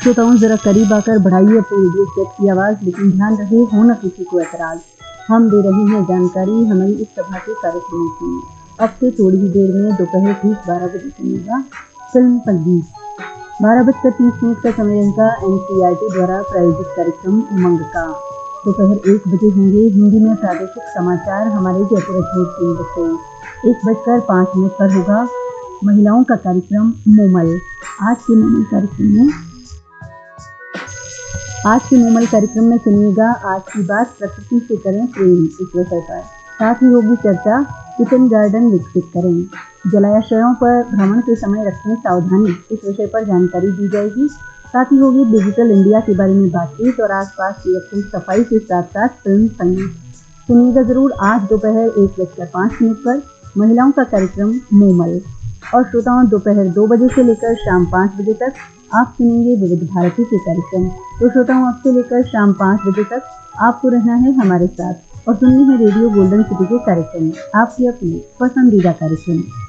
श्रोताओं जरा करीब आकर बढ़ाइए अपने रेडियो सेट की आवाज़, लेकिन ध्यान रहे हो न किसी को एतराज। हम दे रहे हैं जानकारी हमारी इस सभा के कार्यक्रमों की। अब से थोड़ी ही देर में दोपहर ठीक 12 बजे सुनिएगा फिल्म संगीत। 12:30 का समय रहेगा NCERT द्वारा प्रायोजित कार्यक्रम उमंग का। दोपहर 1 बजे होंगे हिंदी में प्रादेशिक समाचार हमारे जयपुर केंद्र से। 1:05 पर होगा महिलाओं का कार्यक्रम मोमल। आज के मोमल कार्यक्रम में सुनिएगा आज की बात प्रकृति से करें प्रेम इस विषय पर। साथ ही होगी चर्चा किचन गार्डन विकसित करें। जलाशयों पर भ्रमण के समय रखें सावधानी इस विषय पर जानकारी दी जाएगी। साथ ही होगी डिजिटल इंडिया के बारे में बातचीत और आसपास की रखें सफाई के साथ साथ फिल्म संगीत। सुनिएगा जरूर आज दोपहर 1:05 पर महिलाओं का कार्यक्रम मोमल। और श्रोताओं दोपहर 2 बजे से लेकर शाम 5 बजे तक आप सुनेंगे विविध भारती के कार्यक्रम। तो श्रोताओं अब से लेकर शाम 5 बजे तक आपको रहना है हमारे साथ और सुननी है रेडियो गोल्डन सिटी के कार्यक्रम, आपके अपने पसंदीदा कार्यक्रम।